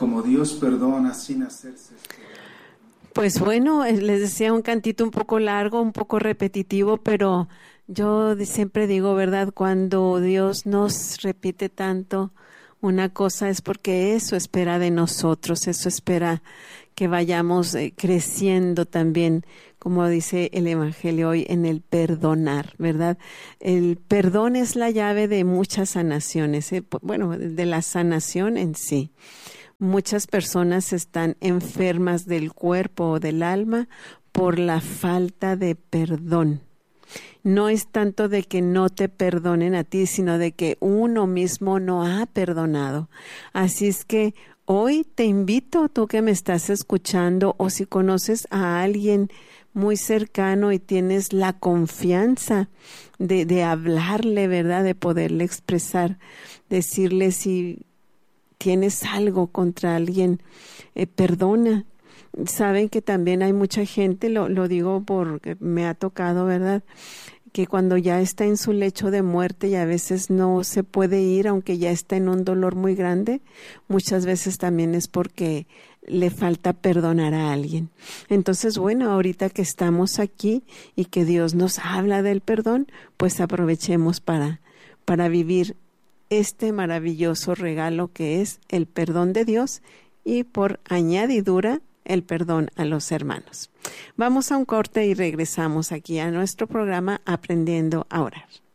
como Dios perdona sin hacerse esperar. Pues bueno, les decía un cantito un poco largo, un poco repetitivo, pero yo siempre digo, ¿verdad? Cuando Dios nos repite tanto una cosa es porque eso espera de nosotros, eso espera que vayamos creciendo también, como dice el Evangelio hoy, en el perdonar, ¿verdad? El perdón es la llave de muchas sanaciones, bueno, de la sanación en sí. Muchas personas están enfermas del cuerpo o del alma por la falta de perdón. No es tanto de que no te perdonen a ti, sino de que uno mismo no ha perdonado. Así es que hoy te invito, tú que me estás escuchando, o si conoces a alguien muy cercano y tienes la confianza de hablarle, ¿verdad? De poderle expresar, decirle si tienes algo contra alguien, perdona. Saben que también hay mucha gente, lo digo porque me ha tocado, ¿verdad?, que cuando ya está en su lecho de muerte y a veces no se puede ir, aunque ya está en un dolor muy grande, muchas veces también es porque le falta perdonar a alguien. Entonces, bueno, ahorita que estamos aquí y que Dios nos habla del perdón, pues aprovechemos para vivir este maravilloso regalo que es el perdón de Dios y por añadidura el perdón a los hermanos. Vamos a un corte y regresamos aquí a nuestro programa Aprendiendo a Orar.